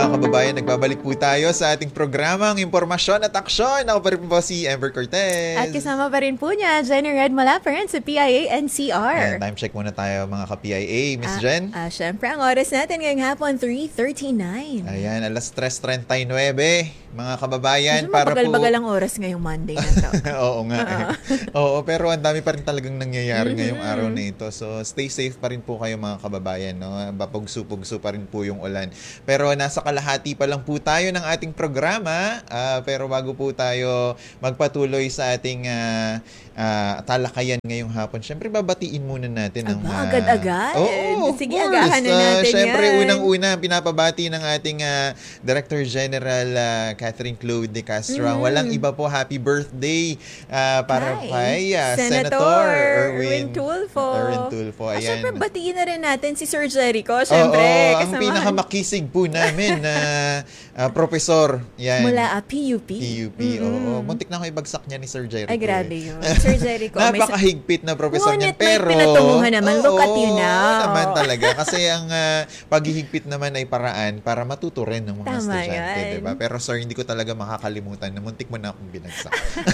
mga kababayan, nagbabalik po tayo sa ating programang Impormasyon at Aksyon. Ako pa rin po si Amber Cortez. At kasama pa rin po niya, Jenny Red Malaparan sa PIA NCR. And time check muna tayo mga ka-PIA. Miss Jen? Syempre, ang oras natin ngayong hapon, 3:39. Ayan, alas 3:39, mga kababayan. Medyo mabagal-bagal ang oras ngayong Monday na to. Oo nga. Oo, pero ang dami pa rin talagang nangyayari ngayong araw na ito. So, stay safe pa rin po kayo mga kababayan. No? Bapugso-pugso pa rin po yung ulan. Pero nasa kalahati pa lang po tayo ng ating programa. Pero bago po tayo magpatuloy sa ating talakayan ngayong hapon, syempre babatiin muna natin ang... agad-agad? Oo, sige, agahan na natin syempre, yan. unang-una, pinapabati ng ating Director General Catherine Claude De Castro. Walang iba po, happy birthday para kay Senator Erwin Tulfo. Ayan. Syempre, batiin na rin natin si Sir Jericho. Syempre, ang pinakamakisig po namin na profesor. Yan. Mula PUP. Oo. Muntik na ako ibagsak niya ni Sir Jericho. Ay, grabe yun. Sir Jericho. Napakahigpit na profesor niya. Pero, may pinatunguhan naman. Look at you now. Naman talaga. Kasi ang paghihigpit naman ay paraan para matuto rin ng mga estudyante. Diba? Pero sir, hindi ko talaga makakalimutan na muntik mo na akong binagsak.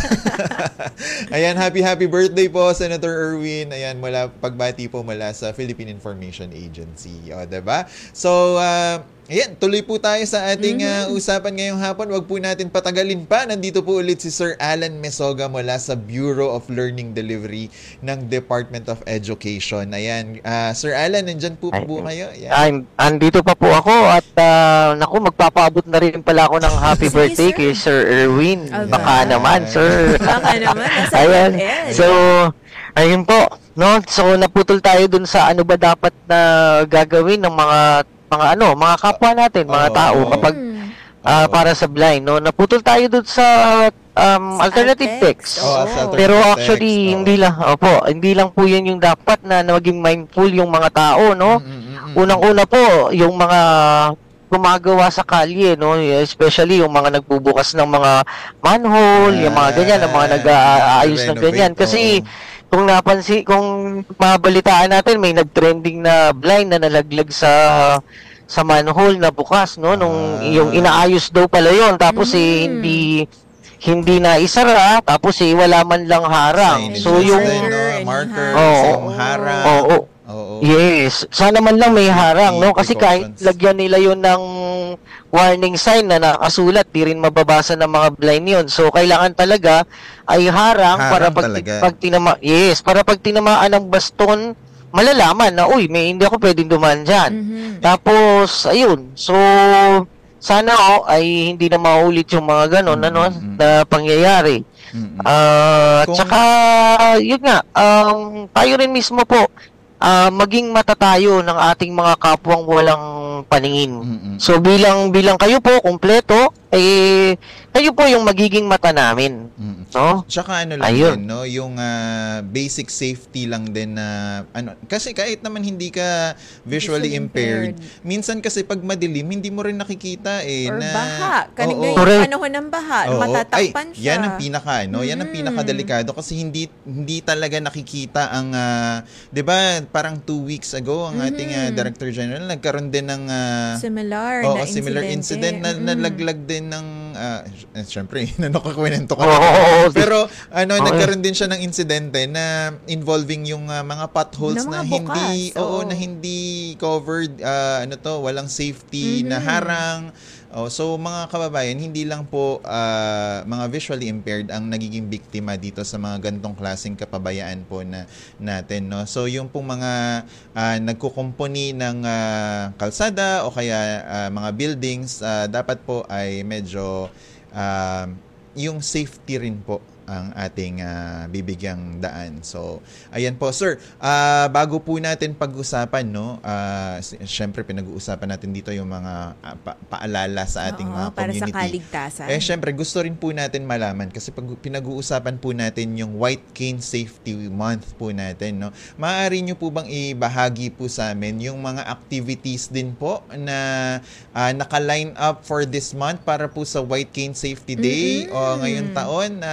Ayan, happy birthday po, Senator Erwin. Ayan, pagbati po mula sa Philippine Information Agency. O, diba? So, ayan, tuloy po tayo sa ating usapan ngayong hapon. Huwag po natin patagalin pa. Nandito po ulit si Sir Alan Mesoga mula sa Bureau of Learning Delivery ng Department of Education. Ayan, Sir Alan, nandyan po kayo? Andito pa po ako at magpapaabot na rin pala ako ng happy birthday kay Sir Erwin. Baka naman, sir. Baka naman. Ayan. So, ayun po. No? So, naputol tayo dun sa ano ba dapat na gagawin ng mga kapwa natin, mga tao kapag para sa blind, no? Naputol tayo doon sa alternative text. Pero actually hindi lang po 'yan yung dapat na maging mindful yung mga tao, no? Unang-una po yung mga gumagawa sa kalye, no? Especially yung mga nagbubukas ng mga manhole, yung mga ganyan, yung mga nag-aayos ng ganyan kasi kung mabalitaan natin, may nag-trending na blind na nalaglag sa manhole na bukas, no? Yung inaayos daw pala yon, tapos hindi na isara, tapos wala man lang harang. So yung marker, harang. Yes, sana man lang may harang, no? Kasi kahit lagyan nila yon ng warning sign na nakasulat, di rin mababasa ng mga blind yun. So kailangan talaga ay harang para pag tinamaan ng baston, malalaman na hindi ako pwedeng dumaan dyan. Tapos ayun, so sana ay hindi na maulit yung mga ganon na pangyayari. Tsaka yun nga, tayo rin mismo po maging mata tayo ng ating mga kapwang walang paningin. So bilang kayo po kumpleto, kayo po yung magiging mata namin. No? Tsaka din, no, yung basic safety lang din na kasi kahit naman hindi ka visually impaired, minsan kasi pag madilim hindi mo rin nakikita or baha. Yung panahon ng baha, matatakpan siya. Yan ang yan ang pinakadelikado kasi hindi talaga nakikita ang 'di ba, parang 2 weeks ago ang ating Director General nagkaroon din ng similar incident na nalaglag din ng syempre nakakwento ko pero nagkaroon din siya ng insidente na involving yung mga potholes na hindi na hindi covered, walang safety na harang. So mga kababayan, hindi lang po mga visually impaired ang nagiging biktima dito sa mga gantong klaseng kapabayaan po natin, no? So yung pong mga nagkukumpuni ng kalsada o kaya mga buildings, dapat po ay medyo yung safety rin po ang ating bibigyang daan. So, ayan po, sir. Bago po natin pag-usapan, no? Syempre, pinag-uusapan natin dito yung mga paalala sa ating mga community. Para sa kaligtasan. Syempre, gusto rin po natin malaman kasi pag pinag-uusapan po natin yung White Cane Safety Month po natin, no? Maaari nyo po bang ibahagi po sa amin yung mga activities din po na naka-line up for this month para po sa White Cane Safety Day o ngayong taon?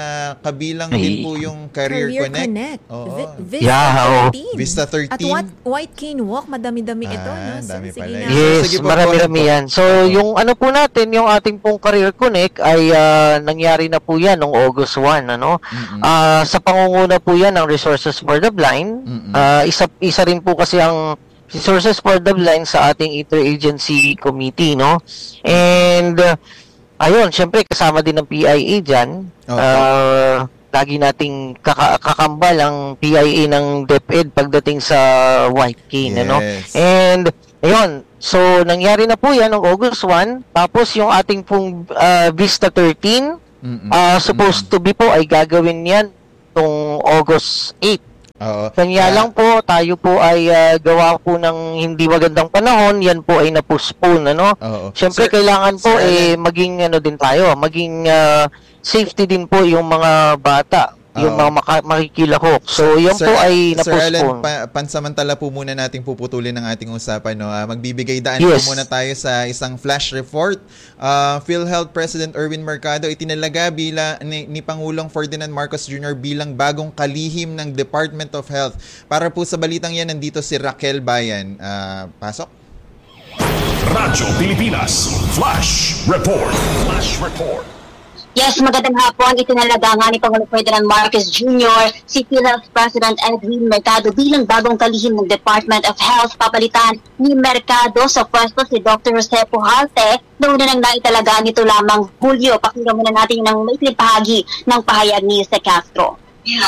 kabilang din po yung Career Connect. Oo. Vista 13. At White Cane Walk, madami-dami ito. No? Dami sige pala. na. Yes, Sige po, marami-rami yan. So, yung ano po natin, yung ating pong Career Connect ay nangyari na po yan noong August 1. Ano? Sa pangunguna po yan ng Resources for the Blind. Isa rin po kasi ang Resources for the Blind sa ating interagency committee, no? And ayun, syempre kasama din ng PIA dyan. Lagi nating kakambal ang PIA ng DepEd pagdating sa White Cane, ano? And ayun, so nangyari na po yan noong August 1. Tapos yung ating pong Vista 13, supposed to be po ay gagawin yan noong August 8. Kanya lang po, tayo po ay gawa po ng hindi magandang panahon, yan po ay na-postpone, ano? Siyempre, kailangan po maging ano din tayo, maging safety din po yung mga bata, yung mga makikilahok. So, yan po ay na-postpone. Sir Alan, pansamantala po muna nating puputulin ng ating usapan. No? Magbibigay daan po muna tayo sa isang flash report. PhilHealth President Erwin Mercado itinalaga ni Pangulong Ferdinand Marcos Jr. bilang bagong kalihim ng Department of Health. Para po sa balitang yan, nandito si Raquel Bayan. Pasok. Radyo Pilipinas, Flash Report. Flash Report. Yes, magandang hapon. Itinalaga nga ni Pangulong Ferdinand Marcos Jr. si PhilHealth President Edwin Mercado bilang bagong kalihim ng Department of Health. Papalitan ni Mercado sa pwesto si Dr. Jose Pujalte na una nang naitalaga nito lamang Hulyo. Pakinggan muna natin ng maikling bahagi ng pahayag ni Jose Castro.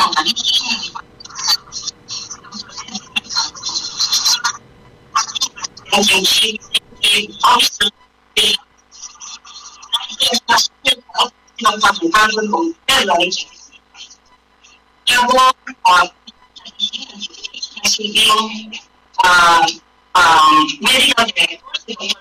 ng pagkakaroon ng airline. Kaya medical directors, yung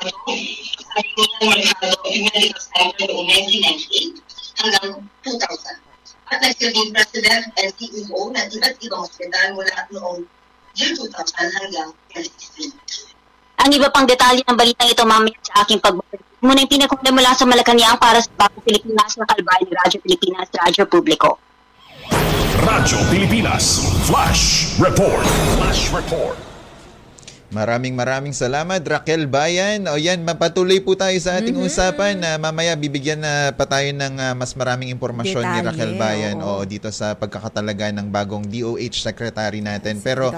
medical center noong 1998 hanggang 2000. At nagsilbing President and CEO ng iba't ibang hospital mula at noong June 2000 hanggang 2016. Ang iba pang detalye ng balitang ito mamaya sa aking pagbabalik. Muna yung pinakuna mula sa Malacanang para sa Bagong Pilipinas na kalbayan ng Radyo Pilipinas, Radyo Publiko. Radyo Pilipinas, Flash Report. Flash Report. Maraming salamat, Raquel Bayan. O yan, mapatuloy po tayo sa ating usapan na mamaya bibigyan na pa tayo ng mas maraming impormasyon ni Raquel Bayan dito sa pagkakatalaga ng bagong DOH Secretary natin. Pero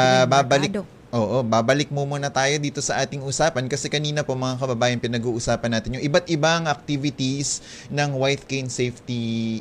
babalik muna tayo dito sa ating usapan kasi kanina po mga kababayan pinag-uusapan natin yung iba't ibang activities ng White Cane Safety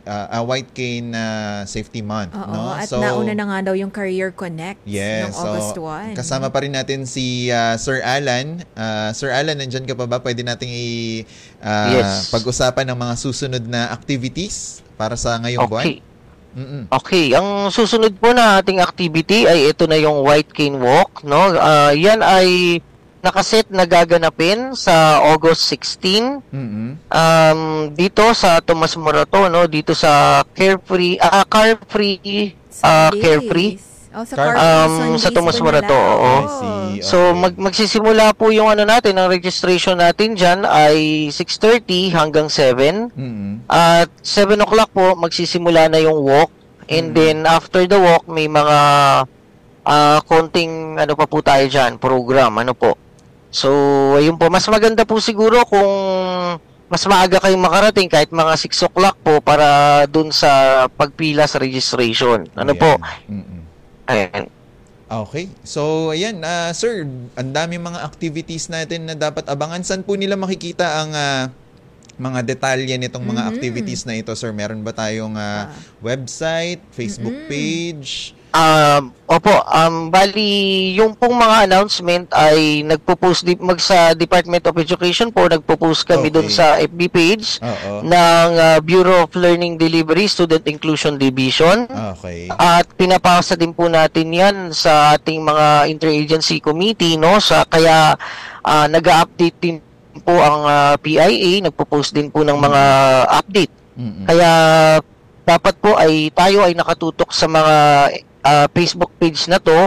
Month. No? At nauna na nga daw yung Career Connect ng August 1. Kasama pa rin natin si Sir Alan. Sir Alan, nandyan ka pa ba? Pwede nating pag-usapan ng mga susunod na activities para sa ngayong buwan? Okay, ang susunod po na ating activity ay ito na yung White Cane Walk, no? Yan ay nakaset na gaganapin sa August 16. Dito sa Tomas Morato, no? Dito sa Carefree. Sa Tomas Morato. So magsisimula po yung natin, ang registration natin diyan ay 6:30 hanggang 7. At 7 o'clock po magsisimula na yung walk. And then after the walk may mga konting pa po tayo diyan, program po. So ayun po, mas maganda po siguro kung mas maaga kayong makarating kahit mga 6 o'clock po para dun sa pagpila sa registration. Po? Ayan. Okay. So, ayan. Sir, ang daming mga activities natin na dapat abangan. Saan po nila makikita ang mga detalye nitong mga activities na ito, sir? Meron ba tayong website, Facebook page? Bali, yung pong mga announcement ay nagpo-post sa Department of Education po, nagpo-post kami doon sa FB page ng Bureau of Learning Delivery Student Inclusion Division. Okay. At pinapasa din po natin yan sa ating mga interagency committee, no? Kaya nag-update din po ang PIA, nagpo-post din po ng mga update. Kaya dapat po ay tayo ay nakatutok sa mga Facebook page na to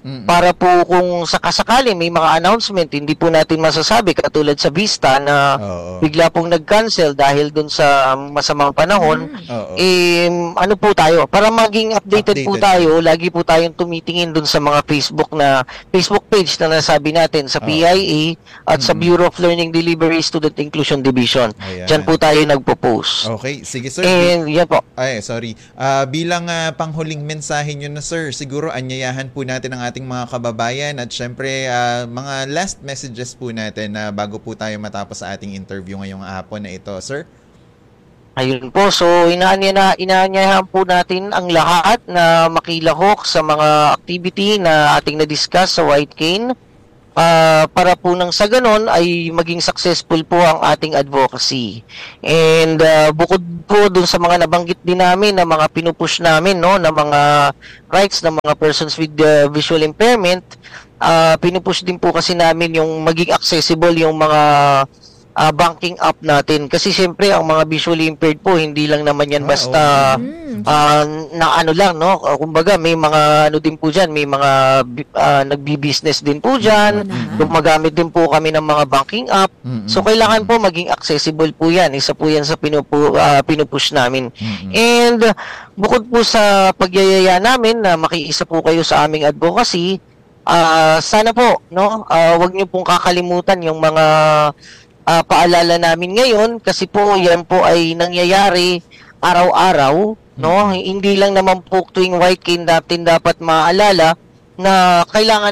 para po kung sakasakali may mga announcement, hindi po natin masasabi katulad sa Vista na bigla pong nag-cancel dahil dun sa masamang panahon. Ano po tayo, para maging updated po tayo, lagi po tayong tumitingin dun sa mga Facebook page na nasabi natin sa PIA at sa Bureau of Learning Delivery Student Inclusion Division. Diyan po tayo nagpo-post. Okay, sige sir. And yan po. Ay, sorry. Bilang panghuling mensahe nyo na sir, siguro anyayahan po natin ang ating mga kababayan at syempre mga last messages po natin bago po tayo matapos sa ating interview ngayong hapon na ito, sir. Ayun po, so inaanyayahan po natin ang lahat na makilahok sa mga activity na ating na-discuss sa White Cane para po nang sa ganon ay maging successful po ang ating advocacy. And bukod po dun sa mga nabanggit din namin na mga pinupush namin, no, na mga rights ng mga persons with visual impairment, pinupush din po kasi namin yung maging accessible yung mga banking app natin. Kasi siyempre, ang mga visually impaired po, hindi lang naman yan basta na ano lang, no? Kumbaga, may mga ano din po dyan, may mga nagbi-business din po dyan, gumagamit din po kami ng mga banking app. So, kailangan po maging accessible po yan. Isa po yan sa pinupush namin. And, bukod po sa pagyayaya namin na makiisa po kayo sa aming advocacy, sana po, no? Wag niyo pong kakalimutan yung mga paalala namin ngayon kasi po yan po ay nangyayari araw-araw, no? Hindi lang naman po tuwing White Cane natin dapat maalala na kailangan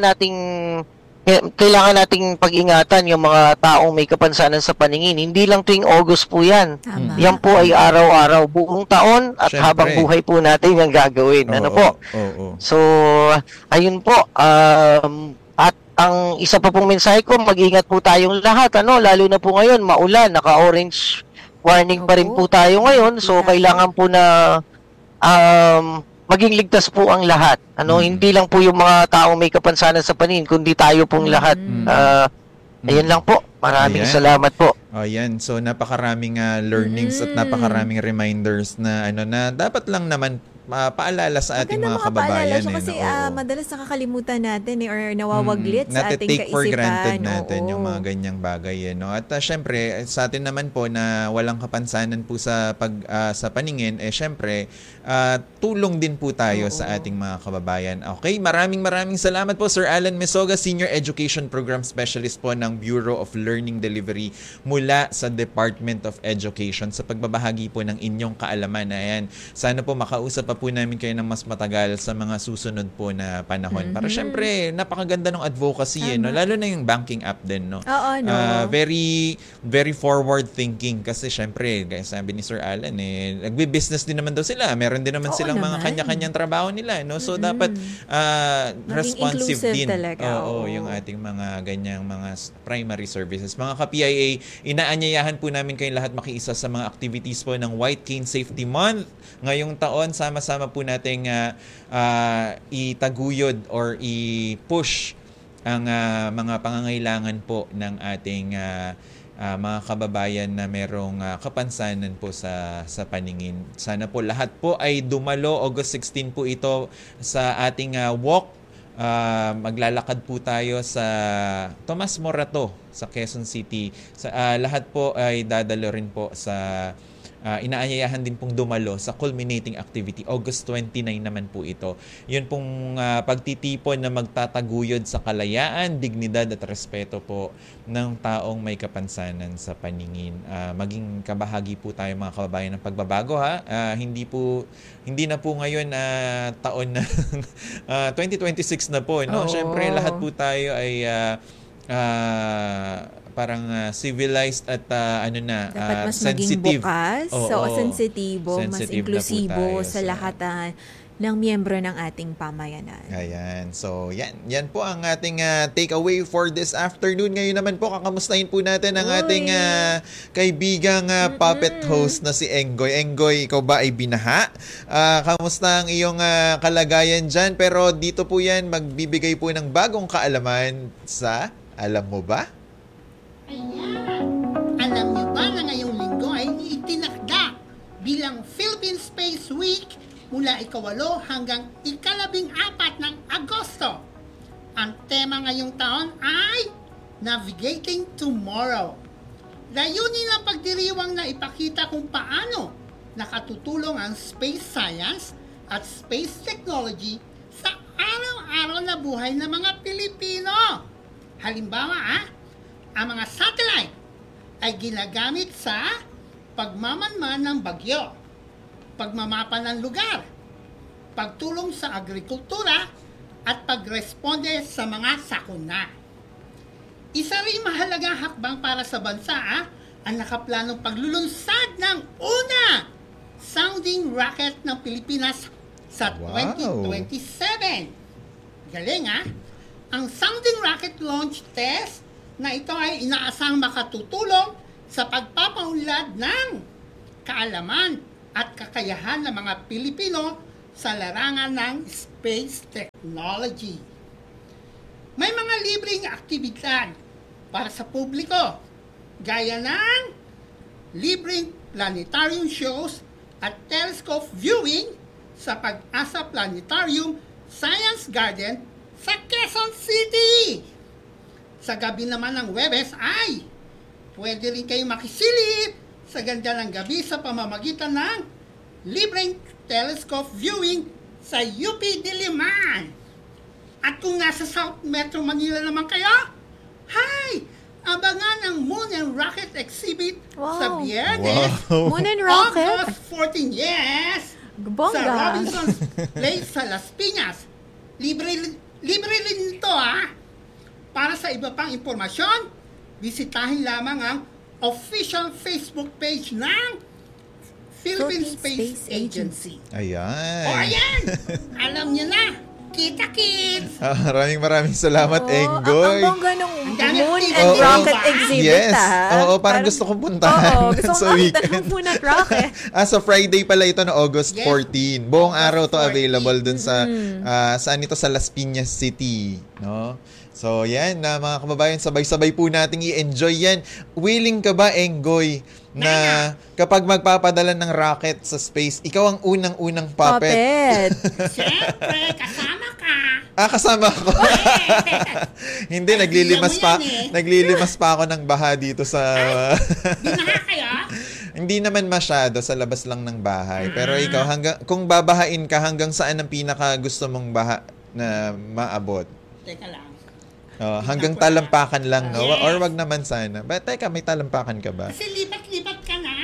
nating pag-ingatan yung mga taong may kapansanan sa paningin. Hindi lang tuwing August po yan. Yan po ay araw-araw, buong taon at habang buhay po natin yung gagawin. Ano po? So, ayun po. At ang isa pa pong mensahe ko, mag-ingat po tayong lahat, lalo na po ngayon, maulan, naka-orange warning pa rin po tayo ngayon, so kailangan po na maging ligtas po ang lahat. Hindi lang po yung mga taong may kapansanan sa paningin, kundi tayo pong lahat. Ayan lang po. Maraming salamat po. Ayan, so napakaraming learnings at napakaraming reminders na na dapat lang naman paalala sa ating mga kababayan. Kasi madalas nakakalimutan natin or nawawaglit sa ating kaisipan. Take for granted natin yung mga ganyang bagay. At syempre, sa atin naman po na walang kapansanan po sa paningin, syempre, tulong din po tayo sa ating mga kababayan. Okay, maraming salamat po Sir Alan Mesoga, Senior Education Program Specialist po ng Bureau of Learning Delivery mula sa Department of Education sa pagbabahagi po ng inyong kaalaman. Ayan, sana po makausap po namin kayo ng mas matagal sa mga susunod po na panahon. Para syempre, napakaganda ng advocacy, lalo na yung banking app din, no? Very, very forward thinking kasi syempre, sabi ni Sir Alan, nagbi-business din naman daw sila. Meron din naman silang mga kanya-kanyang trabaho nila, no? So, dapat responsive din. Yung ating mga ganyang mga primary services. Mga ka-PIA, inaanyayahan po namin kayong lahat makiisa sa mga activities po ng White Cane Safety Month. Ngayong taon, sama-sama po nating itaguyod or i-push ang mga pangangailangan po ng ating mga kababayan na merong kapansanan po sa paningin. Sana po lahat po ay dumalo. August 16 po ito sa ating walk. Maglalakad po tayo sa Tomas Morato sa Quezon City. Lahat po ay dadalo rin po sa inaanyayahan din pong dumalo sa culminating activity. August 29 naman po ito. Yun pong pagtitipon na magtataguyod sa kalayaan, dignidad at respeto po ng taong may kapansanan sa paningin. Maging kabahagi po tayo mga kababayan ng pagbabago hindi na po ngayon taon na 2026 na po, no? Siyempre lahat po tayo ay parang civilized at dapat mas sensitive. Maging bukas, sensitibo, mas inklusibo sa lahat ng miyembro ng ating pamayanan. Ayan. So, yan po ang ating takeaway for this afternoon. Ngayon naman po, kakamustahin po natin ang ating kaibigang puppet host na si Enggoy. Enggoy, ikaw ba ay binaha? Kamusta ang iyong kalagayan dyan? Pero dito po yan, magbibigay po ng bagong kaalaman sa Alam Mo Ba? Ayan. Alam niyo ba na ngayong linggo ay itinakda bilang Philippine Space Week mula ika-8 hanggang ika-14 ng Agosto? Ang tema ngayong taon ay Navigating Tomorrow. Layunin ng pagdiriwang na ipakita kung paano nakatutulong ang space science at space technology sa araw-araw na buhay ng mga Pilipino. Halimbawa, ang mga satellite ay ginagamit sa pagmamanman ng bagyo, pagmamapa ng lugar, pagtulong sa agrikultura, at pagresponde sa mga sakuna. Isa rin mahalagang hakbang para sa bansa ang nakaplanong paglulunsad ng una sounding rocket ng Pilipinas sa 2027. Galing Ang sounding rocket launch test na ito ay inaasang makatutulong sa pagpapaunlad ng kaalaman at kakayahan ng mga Pilipino sa larangan ng space technology. May mga libreng aktibidad para sa publiko, gaya ng libreng planetarium shows at telescope viewing sa Pag-asa Planetarium Science Garden sa Quezon City. Sa gabi naman ng Huwebes ay pwede rin kayong makisilip sa ganda ng gabi sa pamamagitan ng libreng telescope viewing sa UP Diliman. At kung nasa South Metro Manila naman kayo, abangan ang Moon and Rocket Exhibit sa Biyernes, Moon and Rocket? August 14, yes! Bongga. Sa Robinson's Place sa Las Piñas. Libre rin ito Para sa iba pang impormasyon, bisitahin lamang ang official Facebook page ng Philippine Space Agency. Ayan. Ayan! Alam niyo na! Kita-kits! Maraming salamat, Enggoy. Ang bongga ng Moon dami and ng Rocket activity. exhibit, Yes. Parang gusto kong puntahan gusto sa kong makita weekend. ng Moon and Rocket. Sa Friday pala ito na August Yes. 14. Buong August araw to 14. available dun sa saan ito sa Las Piñas City, no? So, yan mga kababayan, sabay-sabay po nating i-enjoy yan. Willing ka ba, Enggoy, na kapag magpapadala ng rocket sa space, ikaw ang unang-unang puppet? Siyempre, kasama ka. Kasama ako. Hindi, naglilimas pa. Naglilimas pa ako ng baha dito sa... Binaha kayo? Hindi naman masyado, sa labas lang ng bahay. Pero ikaw, kung babahain ka, hanggang saan ang pinaka gusto mong baha na maabot? Teka lang. Hanggang talampakan lang, no? Yes. Or wag naman sana. But teka, may talampakan ka ba? Kasi lipat-lipat ka na.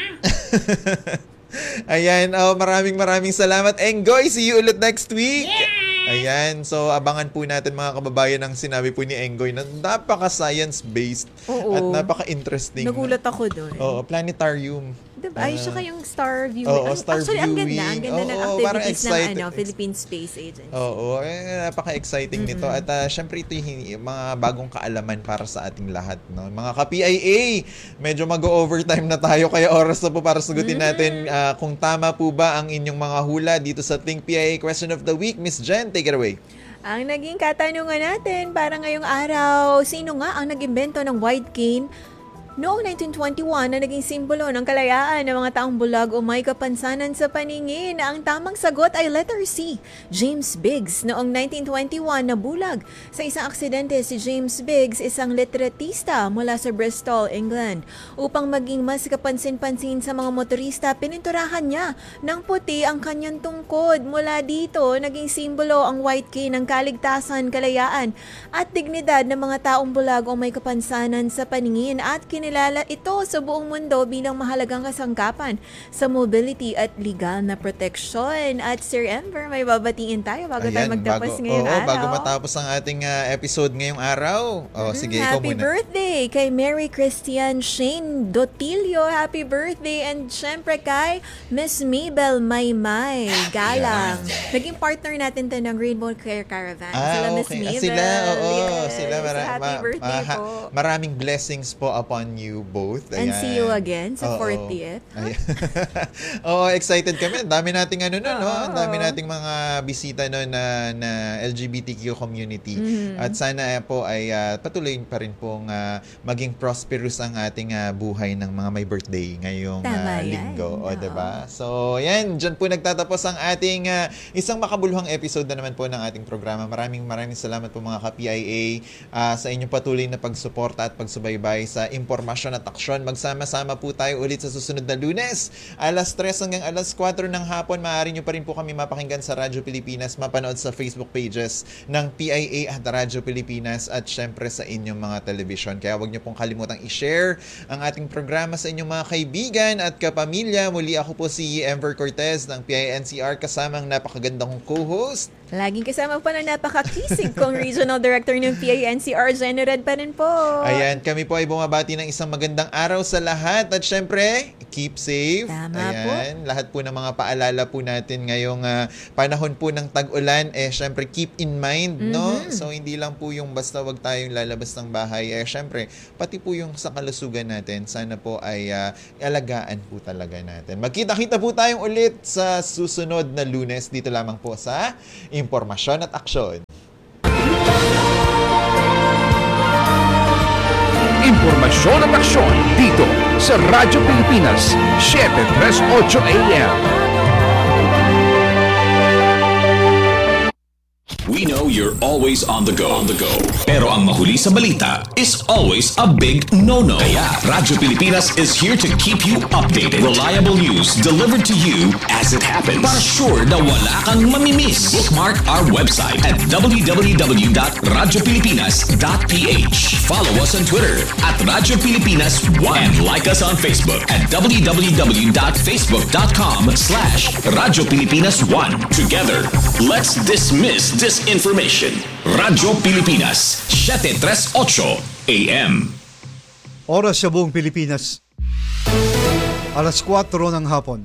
Ayan, maraming salamat. Enggoy, see you ulit next week. Yes! Ayan, so abangan po natin mga kababayan ang sinabi po ni Enggoy na napaka-science-based at napaka-interesting. Nagulat ako doon. Planetarium. Diba? Ay, siya kayong star viewing. Star Actually, viewing. ang ganda ng activities ng Philippine Space Agency. Napaka-exciting nito. At syempre ito yung mga bagong kaalaman para sa ating lahat. No? Mga ka-PIA, medyo mag-overtime na tayo kaya oras na po para sagutin natin kung tama po ba ang inyong mga hula dito sa Think PIA Question of the Week. Miss Jen, take it away. Ang naging katanungan natin para ngayong araw, sino nga ang nag-imbento ng white cane noong 1921 na naging simbolo ng kalayaan ng mga taong bulag o may kapansanan sa paningin? Ang tamang sagot ay letter C, James Biggs. Noong 1921 na bulag sa isang aksidente si James Biggs, isang litratista mula sa Bristol, England. Upang maging mas kapansin-pansin sa mga motorista, pininturahan niya ng puti ang kanyang tungkod. Mula dito, naging simbolo ang white cane ng kaligtasan, kalayaan at dignidad ng mga taong bulag o may kapansanan sa paningin at kinilala ito sa buong mundo bilang mahalagang kasangkapan sa mobility at legal na proteksyon. At Sir Ember, may babatiin tayo bago tayo magtapos ngayong araw. Bago matapos ang ating episode ngayong araw. Sige, ikaw muna. Happy birthday kay Mary Christian Shane Dotilio. Happy birthday. And syempre kay Miss Mabel Maymay Galang. Naging partner natin to ng Rainbow Care Caravan. Sila Miss Mabel. Sila, Yes. sila. Happy birthday po. Maraming blessings po upon on you both. And see you again sa 40th. Excited kami. Dami nating dami nating mga bisita na LGBTQ community. At sana po ay patuloy pa rin pong maging prosperous ang ating buhay ng mga may birthday ngayong linggo. O, diba? So, yan. Diyan po nagtatapos ang ating isang makabuluhang episode na naman po ng ating programa. Maraming salamat po mga ka-PIA sa inyong patuloy na pagsuporta at pagsubaybay sa impormasyon at aksyon. Magsama-sama po tayo ulit sa susunod na Lunes, alas 3 hanggang alas 4 ng hapon. Maaari nyo pa rin po kami mapakinggan sa Radyo Pilipinas, mapanood sa Facebook pages ng PIA at Radyo Pilipinas at syempre sa inyong mga telebisyon. Kaya huwag nyo pong kalimutang i-share ang ating programa sa inyong mga kaibigan at kapamilya. Muli ako po si Ember Cortez ng PINCR kasamang napakagandang co-host. Laging kasama pa na napakakisig kong Regional Director ng PINCR, Jenny Red pa rin po. Ayan, kami po ay bumabati ng isang magandang araw sa lahat at syempre, keep safe. Tama Ayan, lahat po ng mga paalala po natin ngayong panahon po ng tag-ulan, syempre keep in mind, no? So, hindi lang po yung basta wag tayong lalabas ng bahay, syempre, pati po yung sa kalusugan natin, sana po ay alagaan po talaga natin. Magkita-kita po tayong ulit sa susunod na Lunes, dito lamang po sa Impormasyon at Aksyon. Impormasyon at aksyon dito sa Radyo Pilipinas 738 AM. We know you're always on the go. Pero ang mahuli sa balita is always a big no-no. Kaya Radyo Pilipinas is here to keep you updated. Reliable news delivered to you as it happens. Para sure na wala kang mamimiss. Bookmark our website at www.radiopilipinas.ph. Follow us on Twitter at Radyo Pilipinas 1 and like us on Facebook at www.facebook.com/Radyo Pilipinas 1. Together, let's dismiss disinformation. Radyo Pilipinas 738 AM. Oras sa buong Pilipinas, alas 4 ng hapon.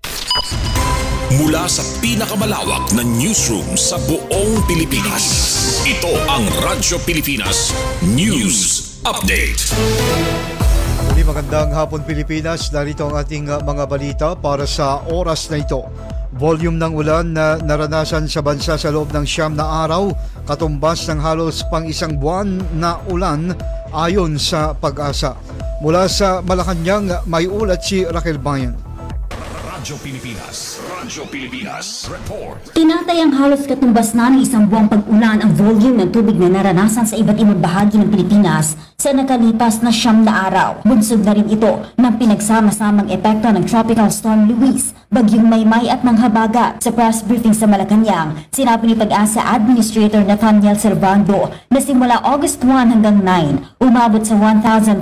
Mula sa pinakamalawak na newsroom sa buong Pilipinas, ito ang Radyo Pilipinas News Update. Muli magandang hapon Pilipinas, narito ang ating mga balita para sa oras na ito. Volume ng ulan na naranasan sa bansa sa loob ng 9 na araw, katumbas ng halos pang-1 buwan na ulan ayon sa Pag-asa. Mula sa Malacanang, may ulat si Raquel Bayan. Radyo Pilipinas Report. Tinatayang halos katumbas na ng 1 buwang pag-ulan ang volume ng tubig na naranasan sa iba't ibang bahagi ng Pilipinas sa nakalipas na 9 na araw. Bunsod na rin ito ng pinagsama-samang epekto ng Tropical Storm Luis, Bagyong Maymay at Manghabagat. Sa press briefing sa Malacanang, sinabi ni Pag-asa Administrator Nathaniel Servando na simula August 1 hanggang 9, umabot sa 1,413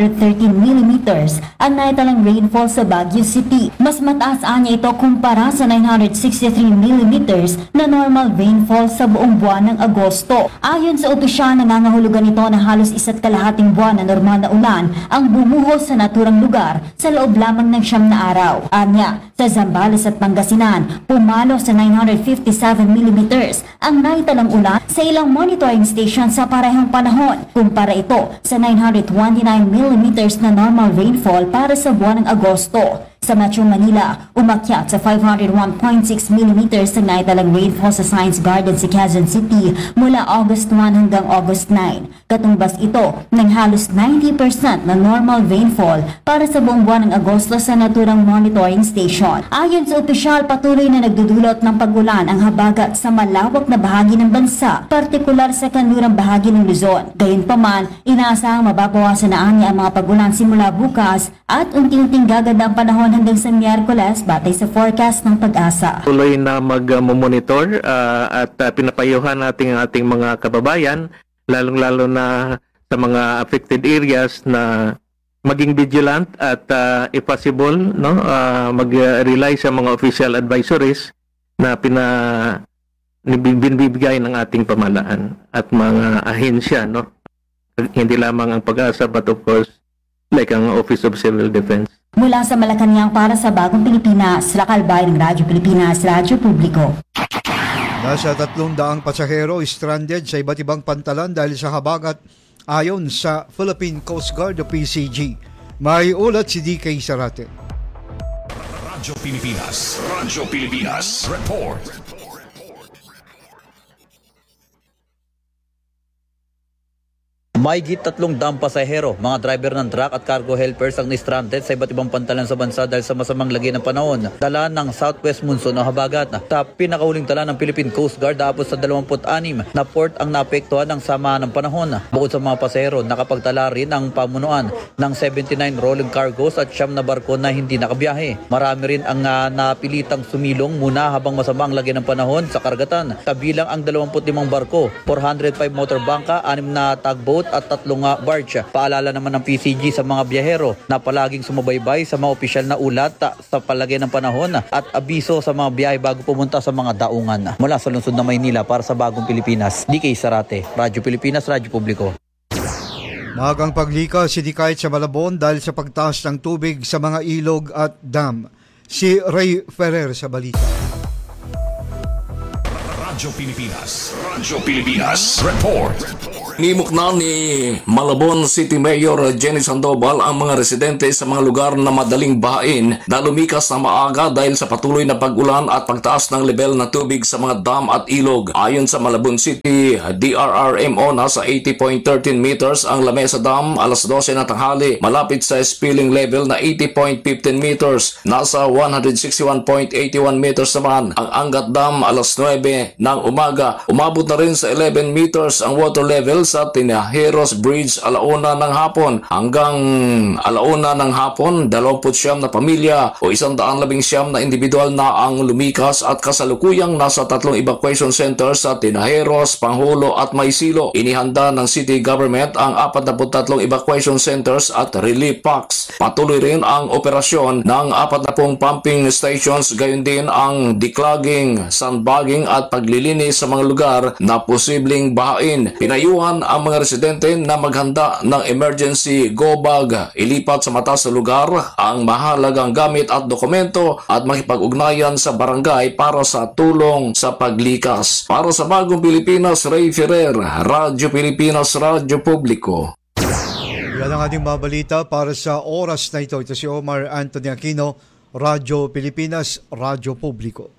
mm ang naitalang rainfall sa Baguio City. Mas mataas anya ito kumpara sa 963 mm na normal rainfall sa buong buwan ng Agosto. Ayon sa opisyal, nangangahulugan ito na halos 1.5 buwan na normal na ulan ang bumuhos sa naturang lugar sa loob lamang ng 9 na araw. Anya, sa Zambales at Pangasinan, pumalo sa 957 mm ang naitalang ulan sa ilang monitoring station sa parehong panahon. Kumpara ito sa 929 mm na normal rainfall para sa buwan ng Agosto. Sa Metro Manila, umakyat sa 501.6 mm ang naitalang rainfall sa Science Garden sa Quezon City mula August 1 hanggang August 9. Katumbas ito ng halos 90% na normal rainfall para sa buong buwan ng Agosto sa naturang monitoring station. Ayon sa opisyal, patuloy na nagdudulot ng pag-ulan ang habagat sa malawak na bahagi ng bansa, partikular sa kanlurang bahagi ng Luzon. Gayunpaman, inaasahang mababawasan na anya ang mga pag-ulan simula bukas at unti-unting gaganda ang panahon hanggang sa Miyerkules batay sa forecast ng Pag-asa. Tuloy na mag-monitor at pinapayuhan natin ang ating mga kababayan, lalong-lalo na sa mga affected areas na maging vigilant at if possible, mag-rely sa mga official advisories na binibigay ng ating pamahalaan at mga ahensya, hindi lamang ang Pag-asa but of course like ang Office of Civil Defense. Mula sa Malacanang para sa Bagong Pilipinas, Raquel Bayan ng Radyo Pilipinas, Radyo Publiko. Nasa 300 pasahero stranded sa iba't ibang pantalan dahil sa habagat ayon sa Philippine Coast Guard o PCG. May ulat si DK Sarate. Radyo Pilipinas Report. Mahigit 3 dam pasahero, mga driver ng truck at cargo helpers ang na-stranded sa iba't ibang pantalan sa bansa dahil sa masamang lagay ng panahon. Dala ng southwest monsoon o habagat. Sa pinakahuling tala ng Philippine Coast Guard, dapat sa 26 na port ang naapektuhan ng sama ng panahon. Bukod sa mga pasahero, nakapagtala rin ang pamunuan ng 79 rolling cargos at 9 na barko na hindi nakabiyahe. Marami rin ang napilitang sumilong muna habang masama ang lagay ng panahon sa karagatan. Kabilang ang 25 barko, 405 motorbangka, 6 na tugboat at 3 barge. Paalala naman ng PCG sa mga biyahero na palaging sumubaybay sa mga opisyal na ulat sa palagay ng panahon at abiso sa mga biyahe bago pumunta sa mga daungan. Mula sa lungsod ng Maynila para sa Bagong Pilipinas, DK Sarate, Radyo Pilipinas, Radyo Publiko. Magang paglikas hindi kahit sa Malabon dahil sa pagtaas ng tubig sa mga ilog at dam. Si Ray Ferrer sa balita. Radyo Pilipinas Report. Nimukna ni Malabon City Mayor Jenny Sandoval ang mga residente sa mga lugar na madaling bahain na lumikas na maaga dahil sa patuloy na pag-ulan at pagtaas ng level na tubig sa mga dam at ilog. Ayon sa Malabon City DRRMO, nasa 80.13 meters ang Lamesa Dam alas 12 na tanghali, malapit sa spilling level na 80.15 meters. Nasa 161.81 meters naman ang Angat Dam alas 9 ng umaga. Umabot na rin sa 11 meters ang water level sa Tinajeros Bridge alauna ng hapon. Hanggang alauna ng hapon, 29 na pamilya o 119 na individual na ang lumikas at kasalukuyang nasa 3 evacuation centers sa Tinajeros, Pangulo at Maysilo. Inihanda ng city government ang 43 evacuation centers at relief packs. Patuloy rin ang operasyon ng 40 pumping stations, gayon din ang declogging, sandbagging at paglilinis sa mga lugar na posibleng bahain. Pinayuhan ang mga residente na maghanda ng emergency go bag, ilipat sa mataas na lugar ang mahalagang gamit at dokumento at makipag-ugnayan sa barangay para sa tulong sa paglikas. Para sa Bagong Pilipinas, Ray Ferrer, Radyo Pilipinas, Radyo Publiko. Yan ang ating mabalita para sa oras na ito. Ito si Omar Anthony Aquino, Radyo Pilipinas, Radyo Publiko.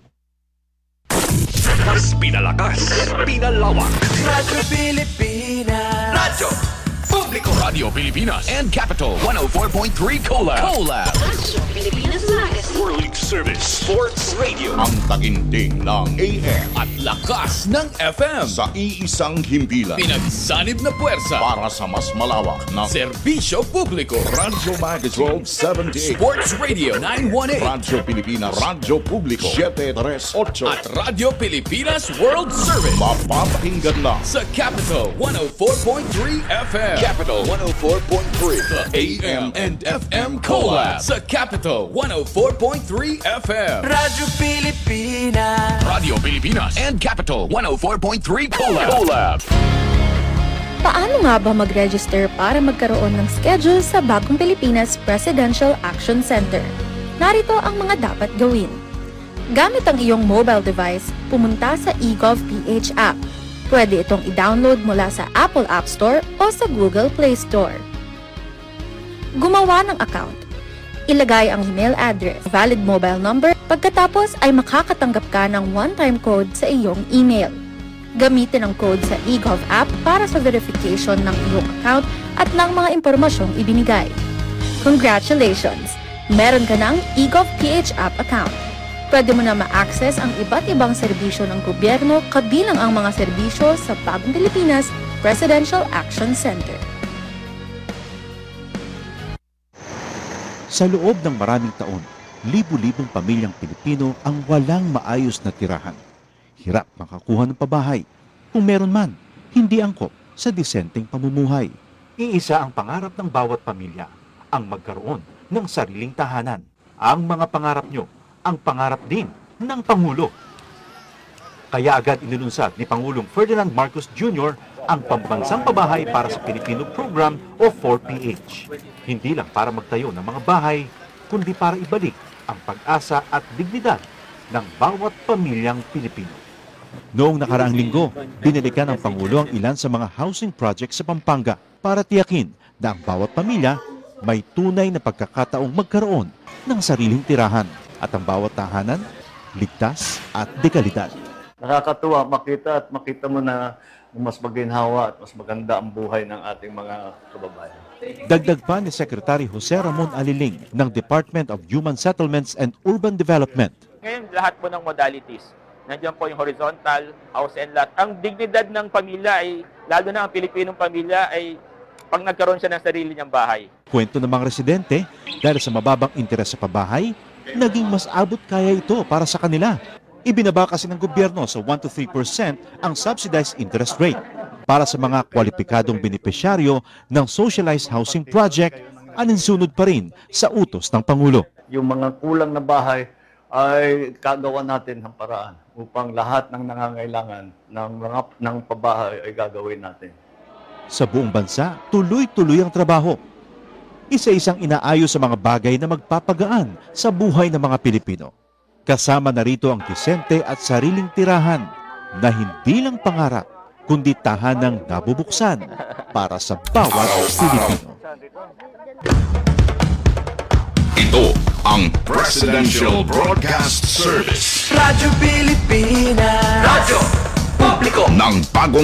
Mas pinalakas, pinalawak. Radyo Pilipinas. Radyo Publiko. Radio Pilipinas and Capital 104.3 Collab. Radyo Pilipinas Magazine. World Service Sports Radio. Ang taginting ng AM at lakas ng FM sa iisang himpilan. Pinagsanib na puwersa para sa mas malawak na serbisyo publiko. Radyo Magazine 1278. Sports Radio 918. Radyo Pilipinas, Radyo Publiko 738. At Radyo Pilipinas World Service. Mapapakinggan lang sa Capital 104.3 FM. Capital 104.3. The AM and FM Collab sa Capital 104.3 FM. Radyo Pilipinas. Radio Pilipinas and Capital 104.3 Collab. Paano nga ba mag-register para magkaroon ng schedule sa Bagong Pilipinas Presidential Action Center? Narito ang mga dapat gawin. Gamit ang iyong mobile device, pumunta sa eGov.ph app. Pwede itong i-download mula sa Apple App Store o sa Google Play Store. Gumawa ng account. Ilagay ang email address, valid mobile number, pagkatapos ay makakatanggap ka ng one-time code sa iyong email. Gamitin ang code sa eGov app para sa verification ng iyong account at ng mga impormasyong ibinigay. Congratulations! Meron ka ng eGov.ph app account. Pwede mo na ma-access ang iba't ibang serbisyo ng gobyerno kabilang ang mga serbisyo sa Bagong Pilipinas Presidential Action Center. Sa loob ng maraming taon, libu-libong pamilyang Pilipino ang walang maayos na tirahan. Hirap makakuha ng pabahay. Kung meron man, hindi angkop sa disenteng pamumuhay. Iisa ang pangarap ng bawat pamilya, ang magkaroon ng sariling tahanan. Ang mga pangarap nyo, ang pangarap din ng Pangulo. Kaya agad inilunsad ni Pangulong Ferdinand Marcos Jr. ang Pambansang Pabahay para sa Pilipino Program o 4PH. Hindi lang para magtayo ng mga bahay, kundi para ibalik ang pag-asa at dignidad ng bawat pamilyang Pilipino. Noong nakaraang linggo, binalikan ng Pangulo ang ilan sa mga housing projects sa Pampanga. para tiyakin na ang bawat pamilya may tunay na pagkakataong magkaroon ng sariling tirahan at ang bawat tahanan ligtas at dekalidad. Nakakatuwa makita mo na mas maginhawa at mas maganda ang buhay ng ating mga kababayan. Dagdag pa ni Secretary Jose Ramon Aliling ng Department of Human Settlements and Urban Development. Ngayon, lahat po ng modalities. Nandiyan po yung horizontal, house and lot. Ang dignidad ng pamilya ay, lalo na ang Pilipinong pamilya, ay pag nagkaroon siya ng sarili niyang bahay. Kwento ng mga residente, dahil sa mababang interes sa pabahay, naging mas abot kaya ito para sa kanila. Ibinaba kasi ng gobyerno sa 1 to 3% ang subsidized interest rate. Para sa mga kwalipikadong benepisyaryo ng socialized housing project, aninsunod pa rin sa utos ng Pangulo. Yung mga kulang na bahay ay kagawa natin ng paraan upang lahat ng nangangailangan ng pabahay ay gagawin natin. Sa buong bansa, tuloy-tuloy ang trabaho. Isa-isang inaayos sa mga bagay na magpapagaan sa buhay ng mga Pilipino. Kasama na rito ang disente at sariling tirahan na hindi lang pangarap, kundi tahanang nabubuksan para sa bawat Pilipino. Ito ang Presidential Broadcast Service. Radyo Pilipinas. Radyo Publiko ng bagong